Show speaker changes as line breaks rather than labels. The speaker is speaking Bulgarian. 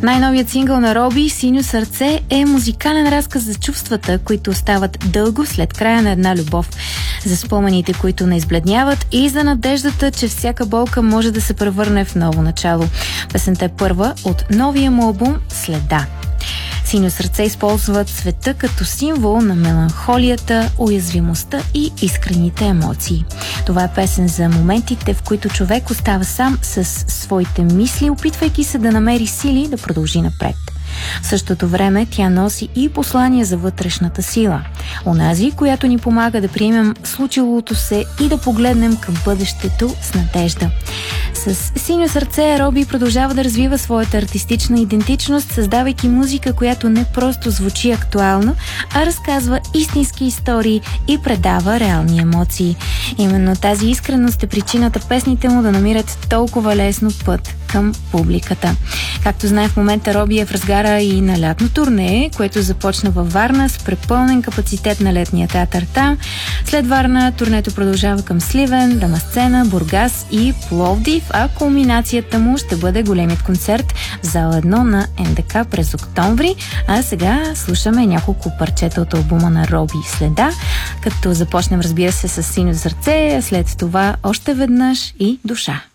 Най-новият сингъл на Роби, "Синьо сърце", е музикален разказ за чувствата, които остават дълго след края на една любов, за спомените, които не избледняват, и за надеждата, че всяка болка може да се превърне в ново начало. Песента е първа от новия му албум "Следа". "Синьо сърце" използва цвета като символ на меланхолията, уязвимостта и искрените емоции. Това е песен за моментите, в които човек остава сам с своите мисли, опитвайки се да намери сили да продължи напред. В същото време тя носи и послание за вътрешната сила. Онази, която ни помага да приемем случилото се и да погледнем към бъдещето с надежда. С "Синьо сърце" Роби продължава да развива своята артистична идентичност, създавайки музика, която не просто звучи актуално, а разказва истински истории и предава реални емоции. Именно тази искреност е причината песните му да намират толкова лесно път към публиката. Както знаем, в момента Роби е в разгара и на лятно турне, което започна във Варна с препълнен капацитет на летния театър там. След Варна турнето продължава към Сливен, Дамасцена, Бургас и Пловдив, а кулминацията му ще бъде големият концерт в зала 1 на НДК през октомври. А сега слушаме няколко парчета от албума на Роби "Следа", като започнем, разбира се, с "Синьо сърце", а след това още веднъж и "Душа".